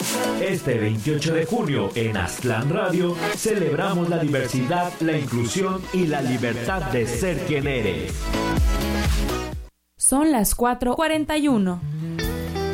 Este 28 de junio en Aztlán Radio celebramos la diversidad, la inclusión y la libertad de ser quien eres. Son las 4:41.